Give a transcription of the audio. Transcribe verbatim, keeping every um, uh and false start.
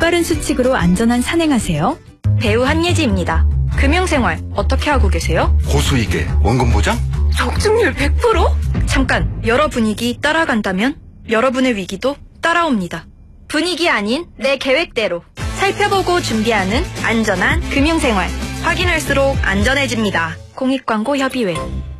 올바른 수칙으로 안전한 산행하세요. 배우 한예지입니다. 금융생활 어떻게 하고 계세요? 고수익에 원금 보장? 적중률 백 퍼센트? 잠깐, 여러 분위기 따라간다면 여러분의 위기도 따라옵니다. 분위기 아닌 내 계획대로 살펴보고 준비하는 안전한 금융생활. 확인할수록 안전해집니다. 공익광고 협의회.